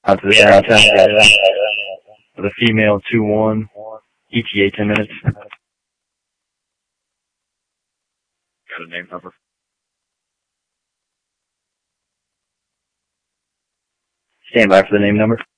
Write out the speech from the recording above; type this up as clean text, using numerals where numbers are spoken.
Out to the downtown area. For the female 2-1. ETA 10 minutes. Got a name number. Stand by for the name number.